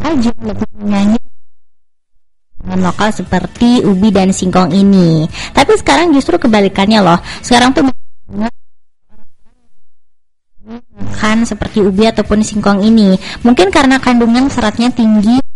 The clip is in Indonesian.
aja lebih menyanyi lokal seperti ubi dan singkong ini. Tapi sekarang justru kebalikannya loh. Sekarang tuh makan seperti ubi ataupun singkong ini. Mungkin karena kandungan seratnya tinggi